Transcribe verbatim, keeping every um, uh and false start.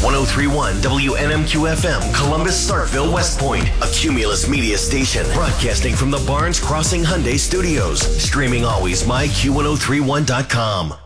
oh three point one W N M Q F M, Columbus, Starkville, West Point, a Cumulus media station, broadcasting from the Barnes Crossing Hyundai Studios. Streaming always, my Q ten thirty-one dot com.